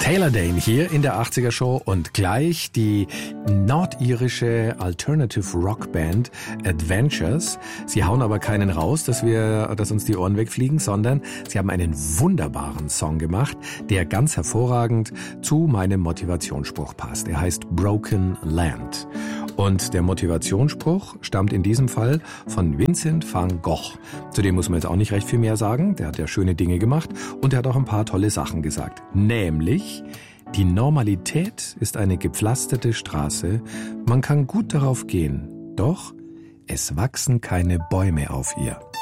Taylor Dayne hier in der 80er Show und gleich die nordirische Alternative Rock Band Adventures. Sie hauen aber keinen raus, dass uns die Ohren wegfliegen, sondern sie haben einen wunderbaren Song gemacht, der ganz hervorragend zu meinem Motivationsspruch passt. Er heißt Broken Land. Und der Motivationsspruch stammt in diesem Fall von Vincent van Gogh. Zu dem muss man jetzt auch nicht recht viel mehr sagen. Der hat ja schöne Dinge gemacht und er hat auch ein paar tolle Sachen gesagt. Nämlich, die Normalität ist eine gepflasterte Straße. Man kann gut darauf gehen, doch es wachsen keine Bäume auf ihr.